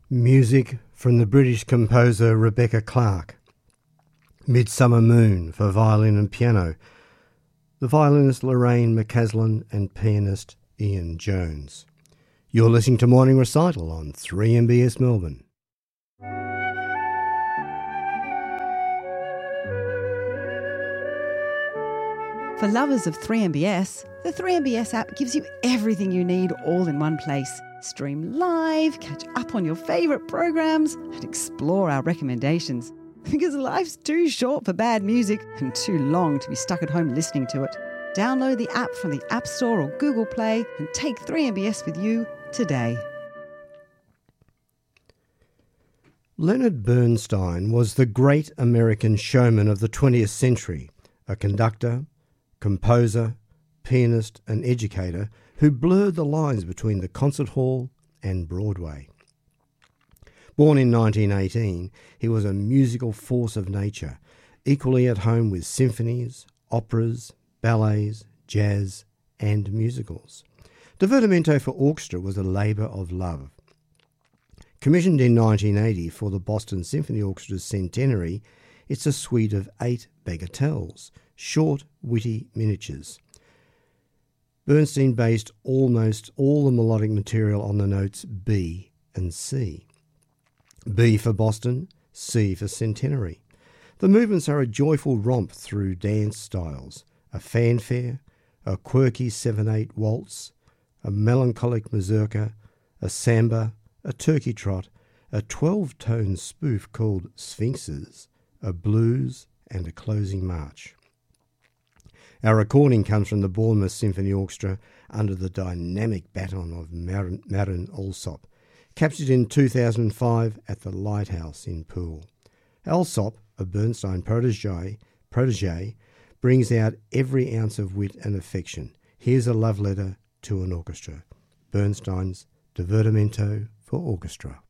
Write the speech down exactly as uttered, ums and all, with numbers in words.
Music from the British composer Rebecca Clark. Midsummer Moon for violin and piano. The violinist Lorraine McCaslin and pianist Ian Jones. You're listening to Morning Recital on three M B S Melbourne. For lovers of three M B S, the three M B S app gives you everything you need all in one place. Stream live, catch up on your favourite programs, and explore our recommendations. Because life's too short for bad music and too long to be stuck at home listening to it. Download the app from the App Store or Google Play and take three M B S with you today. Leonard Bernstein was the great American showman of the twentieth century, a conductor, composer, pianist and educator who blurred the lines between the concert hall and Broadway. Born in nineteen eighteen, he was a musical force of nature, equally at home with symphonies, operas, ballets, jazz and musicals. Divertimento for Orchestra was a labour of love. Commissioned in nineteen eighty for the Boston Symphony Orchestra's centenary, it's a suite of eight bagatelles, short, witty miniatures. Bernstein based almost all the melodic material on the notes B and C. B for Boston, C for centenary. The movements are a joyful romp through dance styles, a fanfare, a quirky seven eight waltz, a melancholic mazurka, a samba, a turkey trot, a twelve-tone spoof called Sphinxes, a blues and a closing march. Our recording comes from the Bournemouth Symphony Orchestra under the dynamic baton of Maren, Maren Alsop, captured in two thousand five at the Lighthouse in Poole. Alsop, a Bernstein protege, protege, brings out every ounce of wit and affection. Here's a love letter to an orchestra. Bernstein's Divertimento for Orchestra.